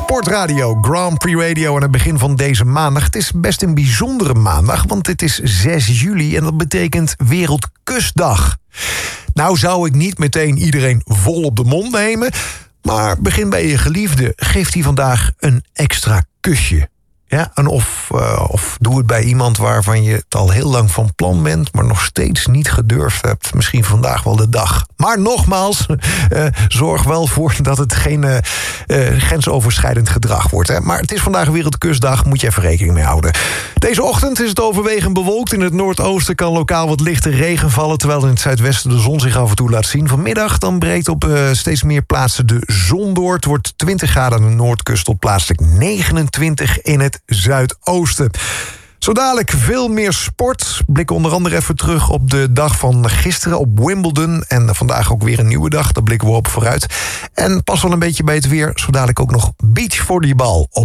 Sportradio, Grand Prix Radio aan het begin van deze maandag. Het is best een bijzondere maandag, want het is 6 juli en dat betekent Wereldkusdag. Nou zou ik niet meteen iedereen vol op de mond nemen, maar begin bij je geliefde. Geef die vandaag een extra kusje. Ja, en of doe het bij iemand waarvan je het al heel lang van plan bent, maar nog steeds niet gedurfd hebt. Misschien vandaag wel de dag. Maar nogmaals, zorg wel voor dat het geen grensoverschrijdend gedrag wordt. Hè. Maar het is vandaag Wereldkusdag, moet je even rekening mee houden. Deze ochtend is het overwegend bewolkt. In het noordoosten kan lokaal wat lichte regen vallen, terwijl in het zuidwesten de zon zich af en toe laat zien. Vanmiddag dan breekt op steeds meer plaatsen de zon door. Het wordt 20 graden aan de noordkust tot plaatselijk 29 in het zuidoosten. Zo dadelijk veel meer sport. Blikken onder andere even terug op de dag van gisteren op Wimbledon. En vandaag ook weer een nieuwe dag. Daar blikken we op vooruit. En pas wel een beetje bij het weer. Zo dadelijk ook nog beachvolleybal op